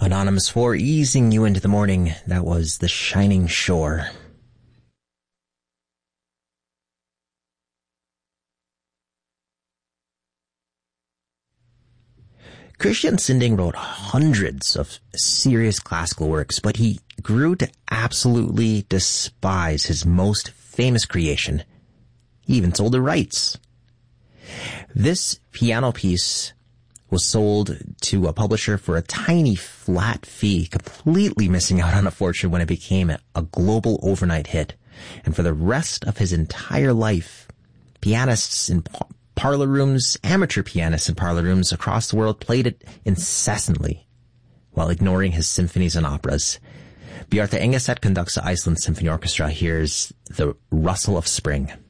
Anonymous 4 easing you into the morning. That was The Shining Shore. Christian Sinding wrote hundreds of serious classical works, but he grew to absolutely despise his most famous creation. He even sold the rights. This piano piece was sold to a publisher for a tiny flat fee, completely missing out on a fortune when it became a global overnight hit. And for the rest of his entire life, pianists in parlor rooms, amateur pianists in parlor rooms across the world played it incessantly while ignoring his symphonies and operas. Bjarne Engeset conducts the Iceland Symphony Orchestra. Here's The Rustle of Spring.